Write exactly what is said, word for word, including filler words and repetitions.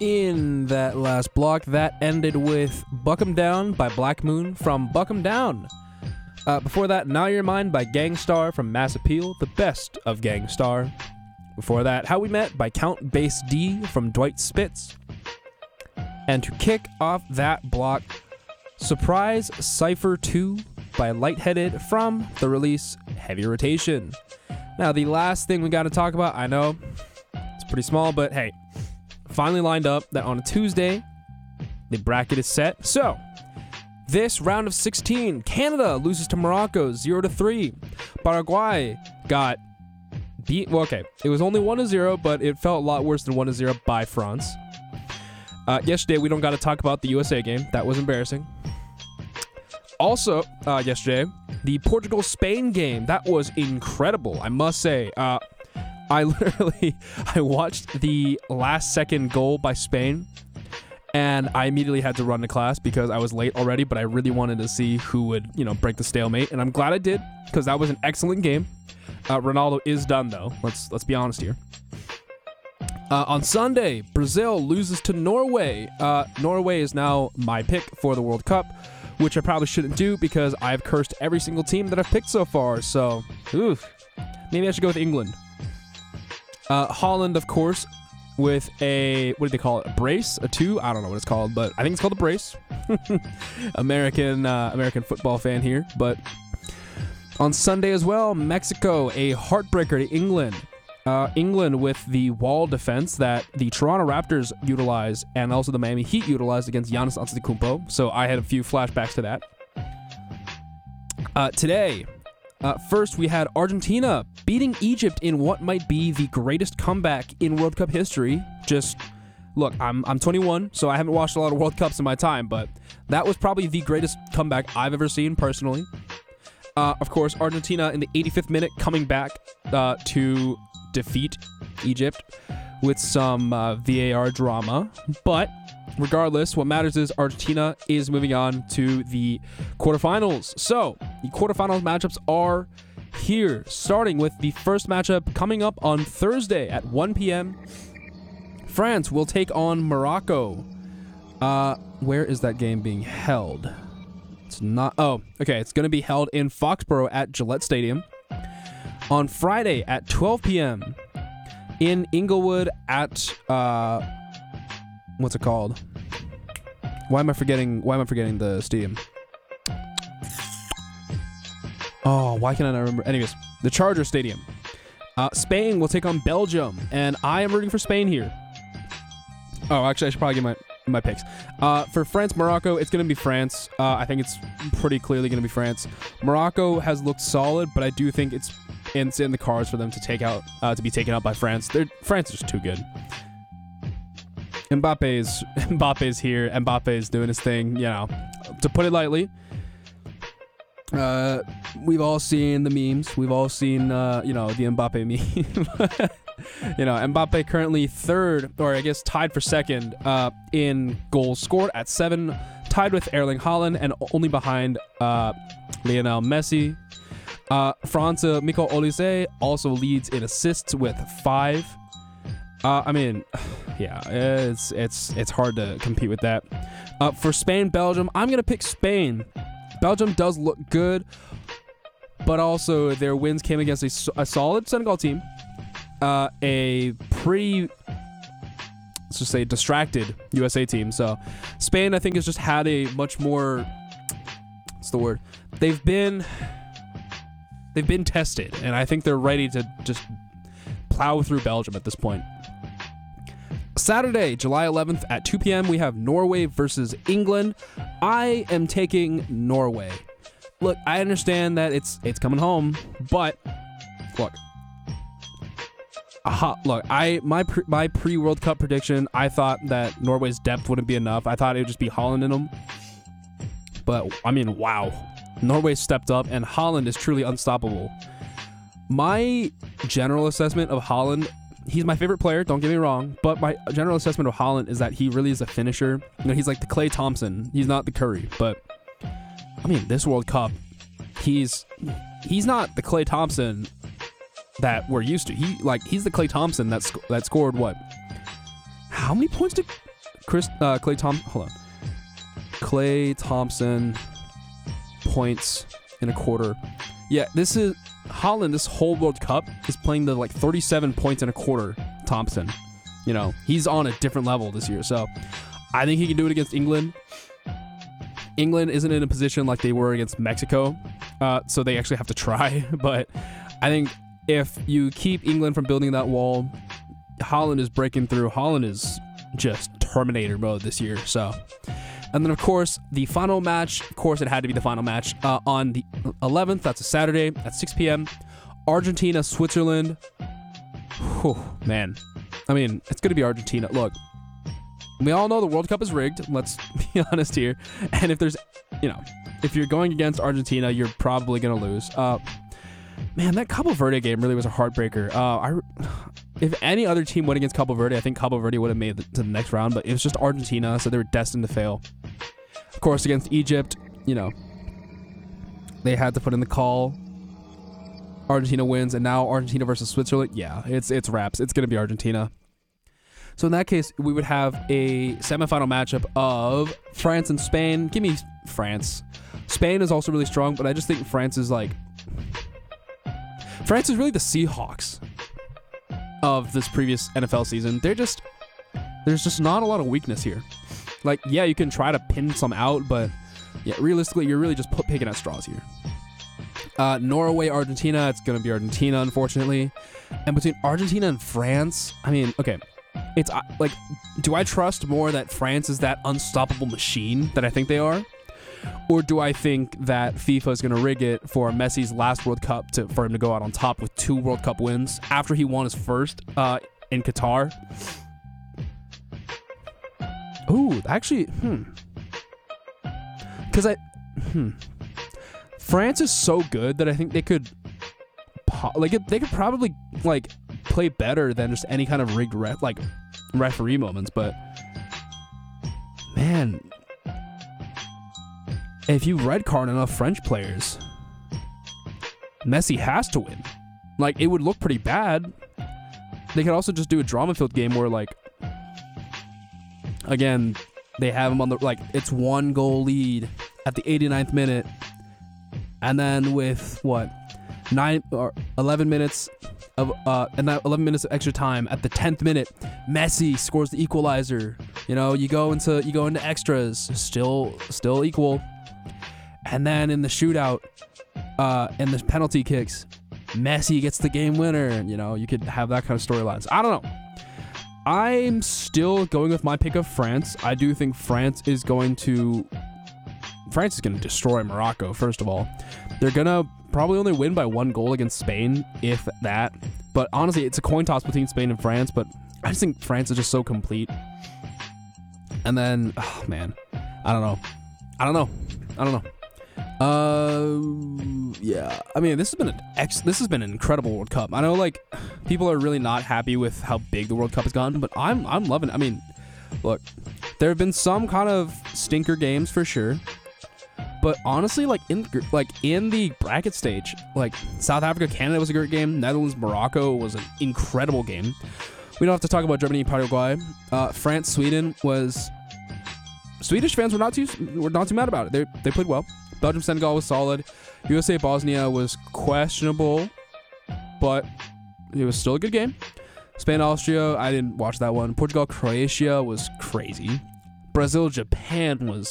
In that last block, that ended with Buck 'Em Down by Black Moon from Buck 'Em Down. Uh, before that, Now You're Mine by Gangstar from Mass Appeal, the best of Gangstar. Before that, How We Met by Count Bass D from Dwight Spitz. And to kick off that block, Surprise Cypher two by Lightheaded from the release Heavy Rotation. Now, the last thing we got to talk about, I know it's pretty small, but hey, finally lined up that on a Tuesday, the bracket is set. So, this round of sixteen, Canada loses to Morocco zero to three. Paraguay got beat. Well, okay, it was only one to zero, but it felt a lot worse than one to zero by France. Uh, yesterday, we don't got to talk about the U S A game. That was embarrassing. Also, uh, yesterday, the Portugal-Spain game. That was incredible, I must say. Uh, I literally, I watched the last second goal by Spain, and I immediately had to run to class because I was late already, but I really wanted to see who would, you know, break the stalemate, and I'm glad I did, because that was an excellent game. Uh, Ronaldo is done, though. Let's, let's be honest here. Uh, on Sunday, Brazil loses to Norway. Uh, Norway is now my pick for the World Cup, which I probably shouldn't do because I've cursed every single team that I've picked so far, so, oof. Maybe I should go with England. Uh, Holland, of course, with a, what do they call it, a brace, a two? I don't know what it's called, but I think it's called a brace. American, uh, American football fan here, but on Sunday as well, Mexico, a heartbreaker to England. Uh, England with the wall defense that the Toronto Raptors utilize and also the Miami Heat utilized against Giannis Antetokounmpo. So I had a few flashbacks to that. Uh, today, uh, first we had Argentina beating Egypt in what might be the greatest comeback in World Cup history. Just, look, I'm I'm twenty-one, so I haven't watched a lot of World Cups in my time, but that was probably the greatest comeback I've ever seen personally. Uh, of course, Argentina in the eighty-fifth minute coming back uh, to defeat Egypt with some uh, V A R drama, but regardless, what matters is Argentina is moving on to the quarterfinals. So the quarterfinals matchups are here, starting with the first matchup coming up on Thursday at one p.m. France will take on Morocco. Uh, where is that game being held? It's not. Oh, okay. It's going to be held in Foxborough at Gillette Stadium. On Friday at twelve p.m. in Inglewood at uh, what's it called? Why am I forgetting? Why am I forgetting the stadium? Oh, why can I not remember? Anyways, the Charger Stadium. Uh, Spain will take on Belgium, and I am rooting for Spain here. Oh, actually, I should probably get my my picks. Uh, for France, Morocco, it's going to be France. Uh, I think it's pretty clearly going to be France. Morocco has looked solid, but I do think it's it's in the cards for them to take out uh, to be taken out by France. They're, France is just too good. Mbappe's Mbappe's here. Mbappe's doing his thing. You know, to put it lightly. Uh, we've all seen the memes. We've all seen uh, you know, the Mbappe meme. You know, Mbappe currently third, or I guess tied for second uh, in goals scored at seven, tied with Erling Haaland and only behind uh, Lionel Messi. Uh, France, uh, Michael Olise also leads in assists with five. Uh, I mean, yeah, it's it's it's hard to compete with that. Uh, for Spain, Belgium, I'm gonna pick Spain. Belgium does look good, but also their wins came against a, a solid Senegal team, uh, a pretty, let's just say, distracted U S A team. So Spain, I think, has just had a much more, what's the word? They've been. They've been tested, and I think they're ready to just plow through Belgium at this point. Saturday, July eleventh at two p.m., we have Norway versus England. I am taking Norway. Look, I understand that it's it's coming home, but look, aha, look, I my pre, my pre-World Cup prediction, I thought that Norway's depth wouldn't be enough. I thought it would just be Haaland in them, but I mean, wow. Norway stepped up, and Haaland is truly unstoppable. My general assessment of Haaland, he's my favorite player, don't get me wrong, but my general assessment of Haaland is that he really is a finisher. You know, he's like the Klay Thompson. He's not the Curry, but I mean, this World Cup, he's he's not the Klay Thompson that we're used to. He like he's the Klay Thompson that sc- that scored what? How many points did Chris uh, Clay Tom. Hold on. Clay Thompson points in a quarter. Yeah, this is Holland. This whole World Cup is playing the like thirty-seven points in a quarter. Thompson, you know, he's on a different level this year. So I think he can do it against England. England isn't in a position like they were against Mexico, uh, so they actually have to try. But I think if you keep England from building that wall, Holland is breaking through. Holland is just Terminator mode this year. So, and then of course the final match. Of course, it had to be the final match uh, on the eleventh. That's a Saturday at six p.m. Argentina, Switzerland. Whew, man, I mean, it's gonna be Argentina. Look. We all know the World Cup is rigged. Let's be honest here. And if there's, you know, if you're going against Argentina, you're probably going to lose. Uh, man, that Cabo Verde game really was a heartbreaker. Uh, I, if any other team went against Cabo Verde, I think Cabo Verde would have made it to the next round. But it was just Argentina, so they were destined to fail. Of course, against Egypt, you know, they had to put in the call. Argentina wins, and now Argentina versus Switzerland. Yeah, it's it's wraps. It's going to be Argentina. So in that case, we would have a semifinal matchup of France and Spain. Give me France. Spain is also really strong, but I just think France is like... France is really the Seahawks of this previous N F L season. They're just... There's just not a lot of weakness here. Like, yeah, you can try to pin some out, but yeah, realistically, you're really just put, picking at straws here. Uh, Norway, Argentina. It's going to be Argentina, unfortunately. And between Argentina and France, I mean, okay... It's uh, like, do I trust more that France is that unstoppable machine that I think they are? Or do I think that FIFA is going to rig it for Messi's last World Cup to, for him to go out on top with two World Cup wins after he won his first uh, in Qatar? Ooh, actually, hmm. Because I, hmm. France is so good that I think they could, like, they could probably, like, play better than just any kind of rigged ref, like referee moments. But man, if you red card enough French players, Messi has to win. Like, it would look pretty bad. They could also just do a drama-filled game where, like, again, they have him on the, like, it's one goal lead at the eighty-ninth minute, and then with what, nine or eleven minutes of uh and that eleven minutes of extra time, at the tenth minute, Messi scores the equalizer. You know, you go into you go into extras, still still equal, and then in the shootout, uh, and the penalty kicks, Messi gets the game winner. You know, you could have that kind of storylines. I don't know. I'm still going with my pick of France. I do think France is going to France is going to destroy Morocco. First of all, they're gonna probably only win by one goal against Spain, if that. But honestly, it's a coin toss between Spain and France, but I just think France is just so complete. And then, oh man, I don't know. I don't know. I don't know. Uh, yeah. I mean, this has been an ex- this has been an incredible World Cup. I know, like, people are really not happy with how big the World Cup has gotten, but I'm I'm loving it. I mean, look, there have been some kind of stinker games for sure. But honestly, like in like in the bracket stage, like South Africa, Canada was a great game. Netherlands, Morocco was an incredible game. We don't have to talk about Germany, Paraguay. Uh, France, Sweden was. Swedish fans were not too were not too mad about it. They they played well. Belgium, Senegal was solid. U S A, Bosnia was questionable, but it was still a good game. Spain, Austria, I didn't watch that one. Portugal, Croatia was crazy. Brazil, Japan was